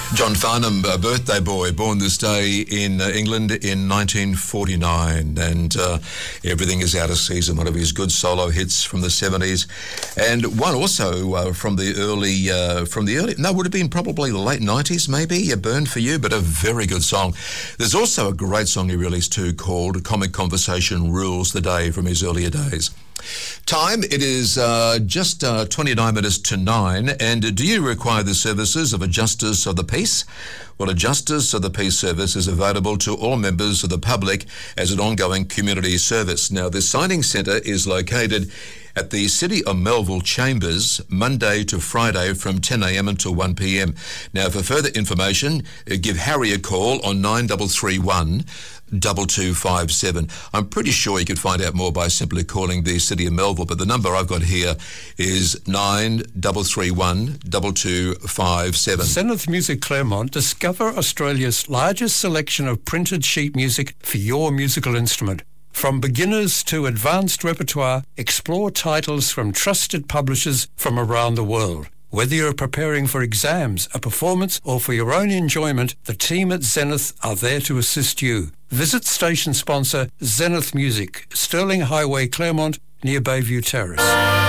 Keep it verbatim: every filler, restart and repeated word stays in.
John Farnham, a birthday boy, born this day in uh, England in nineteen forty-nine, and uh, Everything Is Out of Season, one of his good solo hits from the seventies, and one also uh, from the early, uh, from the early, no, would have been probably the late nineties, maybe, A Burn For You, but a very good song. There's also a great song he released too called Comic Conversation Rules the Day from his earlier days. Time, it is uh, just uh, twenty-nine minutes to nine, and do you require the services of a Justice of the Peace? Well, a Justice of the Peace service is available to all members of the public as an ongoing community service. Now, the signing centre is located at the City of Melville Chambers, Monday to Friday from ten a.m. until one p.m. Now, for further information, uh, give Harry a call on nine three three one, two two five seven. I'm pretty sure you could find out more by simply calling the City of Melville, but the number I've got here is nine three three one, two two five seven. Zenith Music Claremont, discover Australia's largest selection of printed sheet music for your musical instrument. From beginners to advanced repertoire, explore titles from trusted publishers from around the world. Whether you're preparing for exams, a performance, or for your own enjoyment, the team at Zenith are there to assist you. Visit station sponsor Zenith Music, Stirling Highway, Claremont, near Bayview Terrace.